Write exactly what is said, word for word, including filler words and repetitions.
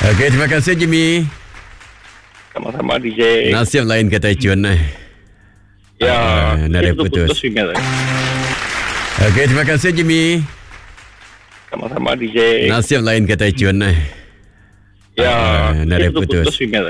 Okey, terima kasih Jimmy. Sama-sama D J. Nasib lain kata Icun eh. Ya, Ah, nari putus. putus. Okey, terima kasih Jimmy. Sama-sama D J. Nasib lain kata Icun eh. Ya, Ah, nari putus. putus.